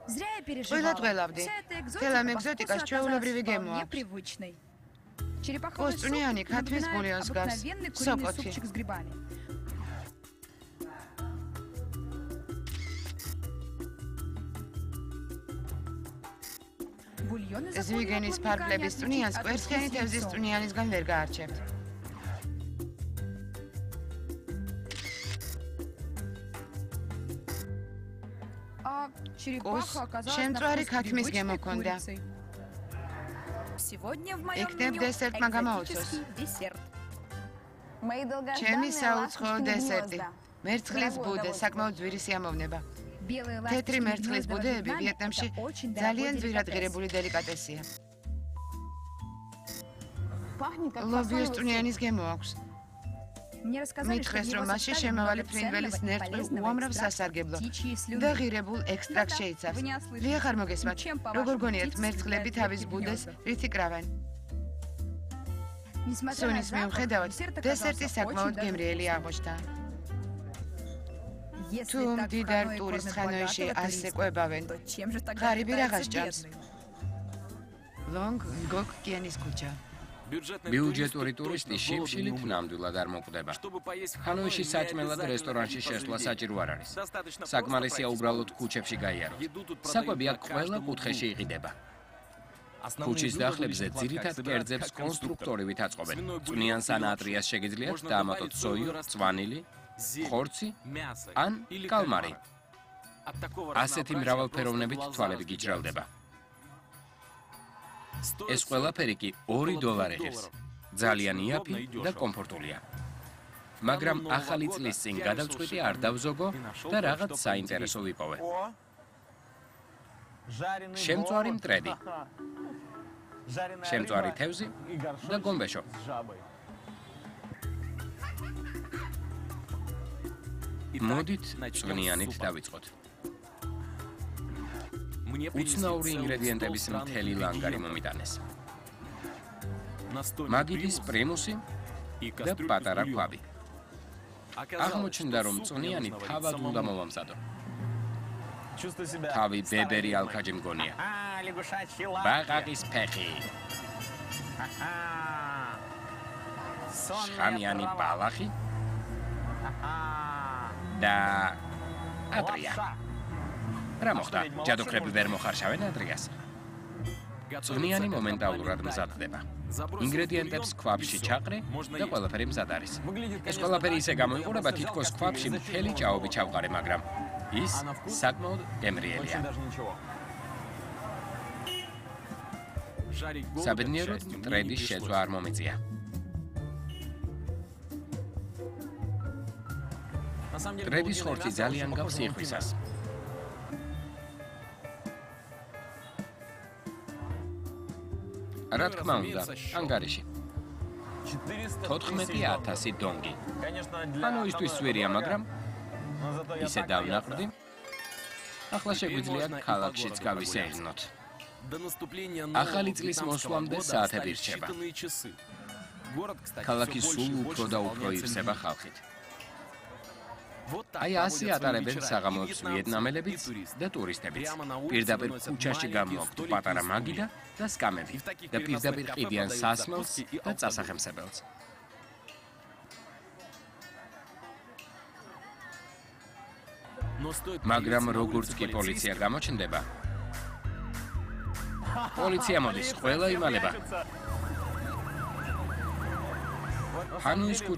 Зря я переживала. Ყველა დღელავდი. Вся эта экзотика Თელამ по ეგზოტიკას вкусу ჩვეულებრივი оказалась გემო вполне აქვს. привычной. Черепаховый суп Пустунიანი ქათმის напоминает ბულიონს გავს. обыкновенный куриный Сопоти. супчик с грибами. Бульон из ზვიგენის ფარფლების წვნიანს კვერცხიანი თევზის წვნიანისგან ვერ გაარჩევთ. А черепаха оказалась შემწვარი на вкус ქათმის привычной გემო ქონდა. курицей. Сегодня в моем Იქნებ меню დესერტმა გამოუცოს. экзотический десерт. Мои ჩემი долгожданные საუცხოო ласточкины დესერტი. гнезда. მერცხლის ბუდე, საკმაოდ ძვირი სიამოვნება. Белые თეთრი ласточкины მერცხლის гнезда ბუდეები во Вьетнаме ვიეტნამში это очень ძალიან дорогой ძვირად деликатес. ღირებული დელიკატესია. Пахнет как ლობიოს фасолевый суп. წვნიანის გემო აქვს. Мне рассказали, что в მითხრეს, него რომ მასში составлен შემავალი много ფრინველის ценного и ნერწყვი полезного უამრავ экстракта სასარგებლო птичьей слюны. და ღირებულ ექსტრაქტს Ну да, შეიცავს. вы не ослышались. დიახ, არ მოგესმათ, Чем, по-вашему, როგორ გონიათ птицы მერცხლები съедают თავის ветки ბუდეს гнезда? რითი კრავენ? Несмотря на სუნის запах, მიუხედავად, десерт დესერტი оказался საკმაოდ очень даже გემრიელი вкусным. აღმოჩნდა. Если თუ так მდიდარ ханой ტურის кормят ხანოებში богатого ასე туриста, კვებავენ, то чем же тогда ღარიბი питается რაღაც ჭამს. бедный? ლონგ ნგოკ კიანის ქუჩა. ბიუჯეტური ტურისტი შიმშილით ნამდვილად არ მოკვდება. ჰანოიში საჭმელად რესტორანში შესვლა საჭირო არ არის. საკმარისია უბრალოდ ქუჩებში გაიაროთ. საკვები აქ ყველა კუთხეში იყიდება. ქუჩის დახლებზე ძირითად კერძებს კონსტრუქტორივით აწყობენ. წვნიან სანატრიას შეგიძლიათ დაამატოთ სოიო, წვანილი, ხორცი ან კალმარი. ასეთი მრავალფეროვნებით თვალები გიჭრავდება. ეს ყველაფერი კი $2 ღირს. ძალიან იაფი და კომფორტულია. მაგრამ ახალი წლის წინ გადავწყვიტე არ დავზოგო და რაღაც საინტერესო ვიპოვე. შემწვარი მტრედი. შემწვარი თევზი და გომბეშო. მოდით წვნიანით დავიწყოთ. უცნაური ინგრედიენტების მთელი ლანგარი მომიტანეს. მაგიდის პრიმუსი და პატარა ქვაბი. აღმოჩნდა, რომ წვნიანი თავად უნდა მოვამზადო. თავი ბებერი ალქაჯი მგონია. ბაყაყის ფეხი. შხამიანი ბალახი და ატრია. რა მოხდა? ჯადოქრები ვერ მოხარშავენ ატრიას. წვნიანი მომენტალურად მზადდება. ინგრედიენტებს ქვაბში ჩაყრე და ყველაფერი მზად არის. ეს ყველაფერი ისე გამოიყურება, თითქოს ქვაბში მთელი ჭაობი ჩავყარე, მაგრამ ის საკმაოდ გემრიელია. საბედნიეროდ მტრედის შეწვა არ მომეწია. მტრედის ხორცი ძალიან გავს იხვისას. რა თქმა უნდა, ანგარიში. 14,000 დონგი. ანუ ისთვის ძვირია, მაგრამ ისე დავნაყრდი. ახლა შეგვიძლია ქალაქშიც გავისეირნოთ. ახალი წლის მოსვლამდე საათები რჩება. ქალაქი სულ უფრო და უფრო ივსება ხალხით. აი ასე ატარებენ საღამოებს ვიეტნამელებიც და ტურისტებიც. პირდაპირ ქუჩაში გამოაქვთ პატარა მაგიდა და სკამები და პირდაპირ ყიდიან სასმელს და წასახემსებელს. მაგრამ როგორც კი პოლიცია გამოჩნდება, პოლიცია მოდის, ყველა იმალება. ჰანოის